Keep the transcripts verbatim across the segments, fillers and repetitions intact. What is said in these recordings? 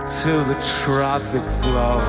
till the traffic flowed.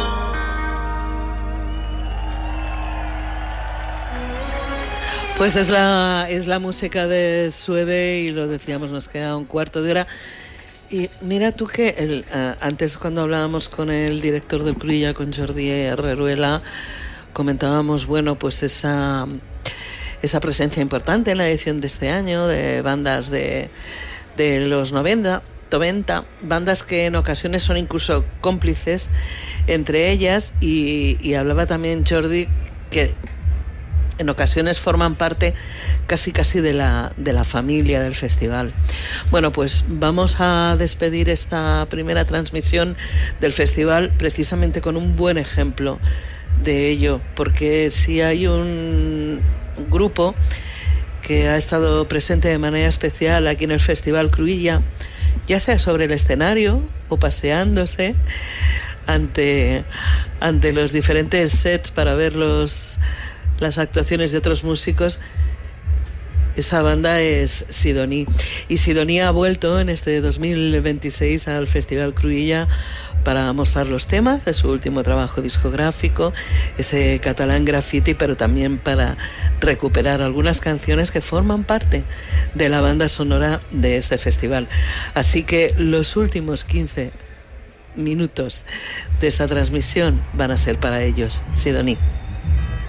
Pues es la, es la música de Suede y lo decíamos, nos queda un cuarto de hora. Y mira tú que el, uh, antes cuando hablábamos con el director del Cruïlla, con Jordi Herreruela, comentábamos, bueno, pues esa, esa presencia importante en la edición de este año de bandas de, de los noventa, noventa, bandas que en ocasiones son incluso cómplices entre ellas, y, y hablaba también Jordi que en ocasiones forman parte casi casi de la, de la familia del festival. Bueno, pues vamos a despedir esta primera transmisión del festival precisamente con un buen ejemplo de ello, porque si hay un grupo que ha estado presente de manera especial aquí en el Festival Cruïlla, ya sea sobre el escenario o paseándose ante, ante los diferentes sets para ver los las actuaciones de otros músicos, esa banda es Sidoní. Y Sidoní ha vuelto en este dos mil veintiséis al Festival Cruïlla para mostrar los temas de su último trabajo discográfico, ese Catalán Graffiti, pero también para recuperar algunas canciones que forman parte de la banda sonora de este festival. Así que los últimos quince minutos de esta transmisión van a ser para ellos. Sidoní.